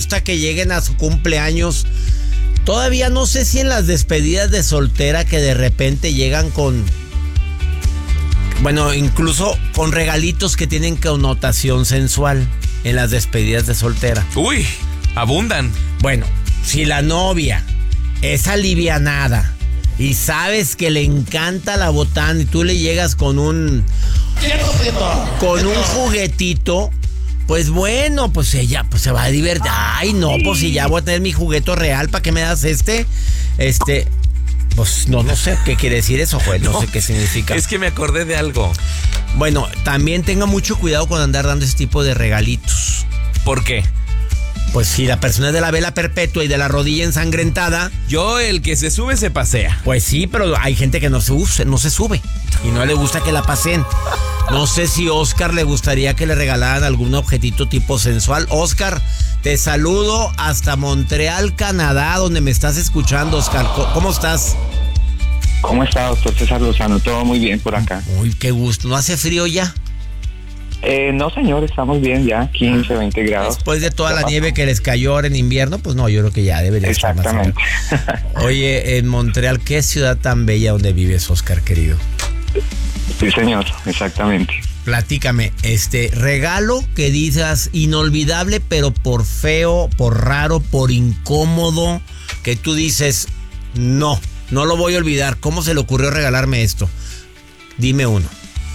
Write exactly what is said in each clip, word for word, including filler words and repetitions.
gusta que lleguen a su cumpleaños. Todavía no sé si en las despedidas de soltera que de repente llegan con... Bueno, incluso con regalitos que tienen connotación sensual en las despedidas de soltera. Uy, abundan. Bueno, si la novia es alivianada y sabes que le encanta la botana y tú le llegas con un... con un juguetito, pues bueno, pues ella pues se va a divertir. Ay, no, pues si ya voy a tener mi juguete real, ¿para qué me das este? Este... Pues no, no sé qué quiere decir eso, Joel. No, no sé qué significa. Es que me acordé de algo. Bueno, también tenga mucho cuidado con andar dando ese tipo de regalitos. ¿Por qué? Pues si la persona es de la vela perpetua y de la rodilla ensangrentada. Yo, el que se sube, se pasea. Pues sí, pero hay gente que no se, use, no se sube y no le gusta que la pasen. No sé si Oscar le gustaría que le regalaran algún objetito tipo sensual. Oscar, te saludo hasta Montreal, Canadá, donde me estás escuchando, Oscar. ¿Cómo estás? ¿Cómo está, doctor César Lozano? Todo muy bien por acá. Uy, qué gusto. ¿No hace frío ya? Eh, no, señor, estamos bien ya, quince, veinte grados. Después de toda la nieve que les cayó ahora en invierno, pues no, yo creo que ya debería estar más. Exactamente. Oye, en Montreal, ¿qué ciudad tan bella donde vives, Oscar, querido? Sí, señor, exactamente. Platícame, este regalo que dices inolvidable, pero por feo, por raro, por incómodo, que tú dices, no, no lo voy a olvidar. ¿Cómo se le ocurrió regalarme esto? Dime uno.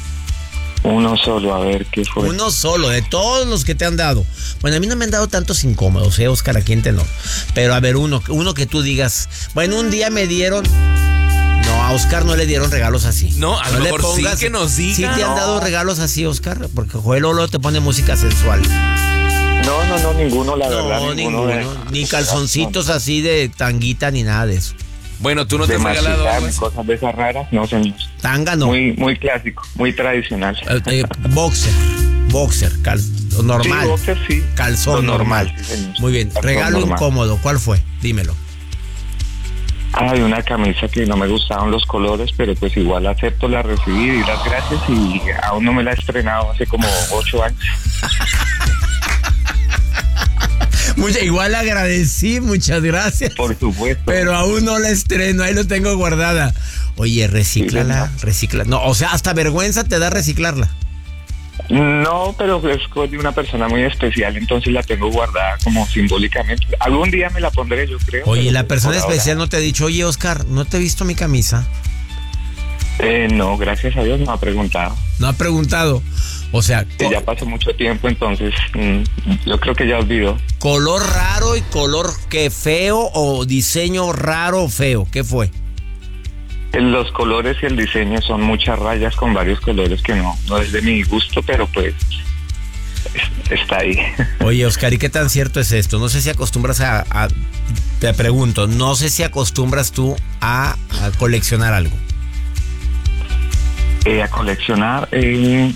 Uno solo, a ver qué fue. Uno solo, de todos los que te han dado. Bueno, a mí no me han dado tantos incómodos, ¿eh, Oscar? Aquí en Tenor. Pero a ver, uno, uno que tú digas, bueno, un día me dieron... No, a Oscar no le dieron regalos así. No, a no lo mejor pongas, sí que nos diga. ¿Sí te han dado regalos así, Oscar? Porque Joel Lolo te pone música sensual. No, no, no, ninguno, la no, verdad. Ninguno, ninguno. De... Ni calzoncitos así de tanguita ni nada de eso. Bueno, ¿tú no te has regalado algo? Cosas de esas raras, no, señor. Tanga no. Muy, muy clásico, muy tradicional. Eh, eh, boxer, boxer, cal, normal. Sí, boxer, sí. Calzón lo normal. normal, sí, señor. Muy bien, Calzón regalo normal. Incómodo, ¿cuál fue? Dímelo. Hay una camisa que no me gustaban los colores, pero pues igual acepto, la recibí y las gracias y aún no me la he estrenado hace como ocho años. Mucha, igual agradecí, muchas gracias. Por supuesto. Pero aún no la estreno, ahí lo tengo guardada. Oye, recíclala, sí, recicla. No, o sea, hasta vergüenza te da reciclarla. No, pero es de una persona muy especial, entonces la tengo guardada como simbólicamente. Algún día me la pondré, yo creo. Oye, la persona especial no te ha dicho, oye, Oscar, ¿no te he visto mi camisa? Eh, no, gracias a Dios no ha preguntado. No ha preguntado. O sea... Sí, ya pasó mucho tiempo, entonces mmm, yo creo que ya olvidó. ¿Color raro y color que feo o diseño raro o feo? ¿Qué fue? Los colores y el diseño son muchas rayas con varios colores que no, no es de mi gusto, pero pues es, está ahí. Oye, Oscar, ¿y qué tan cierto es esto? No sé si acostumbras a... a te pregunto, no sé si acostumbras tú a, a coleccionar algo. Eh, a coleccionar... Eh,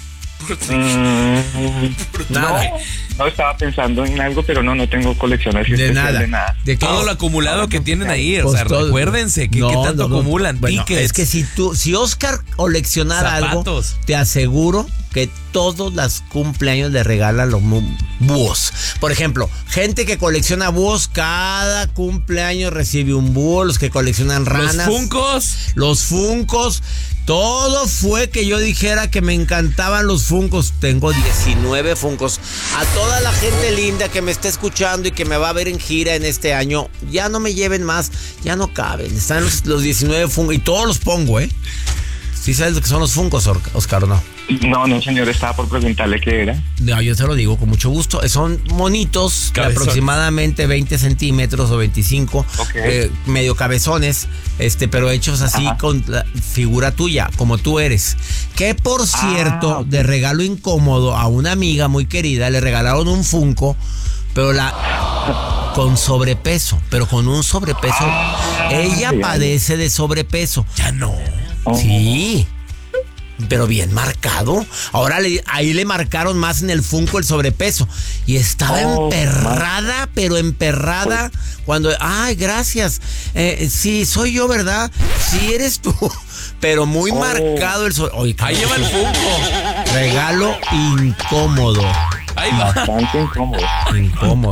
mm, nada. No, no estaba pensando en algo, pero no, no tengo colecciones de especiales nada. de nada. De todo no, lo acumulado no, que no, tienen ahí, pues o sea, todo, recuérdense que, no, que tanto no, acumulan. Bueno, es que si tú, si Oscar coleccionara zapatos, algo, te aseguro que todos los cumpleaños le regalan los búhos. Por ejemplo, gente que colecciona búhos, cada cumpleaños recibe un búho. Los que coleccionan ranas, los funcos, los funcos. Todo fue que yo dijera que me encantaban los funcos. Tengo diecinueve funcos. A toda la gente linda que me está escuchando y que me va a ver en gira en este año, ya no me lleven más, ya no caben. Están los, los diecinueve funcos y todos los pongo, ¿eh? ¿Sí sabes lo que son los funcos, Oscar, o no? No, no, señor, estaba por preguntarle qué era. No, yo te lo digo con mucho gusto. Son monitos Cabezón. de aproximadamente veinte centímetros o veinticinco, okay. eh, medio cabezones, este, pero hechos así Ajá. con la figura tuya, como tú eres. Que por cierto, ah. de regalo incómodo a una amiga muy querida, le regalaron un funko, pero la con sobrepeso, pero con un sobrepeso. Ah, ella sí, padece de sobrepeso. Ya no. Oh. Sí. Pero bien marcado. Ahora le, ahí le marcaron más en el funko el sobrepeso. Y estaba oh, emperrada, man. pero emperrada. Pues. Cuando, ay, gracias. Eh, sí, soy yo, ¿verdad? Sí, eres tú. Pero muy oh. marcado el sobrepeso. Ahí lleva el funko. Regalo incómodo. Ahí va. Bastante incómodo. Incómodo.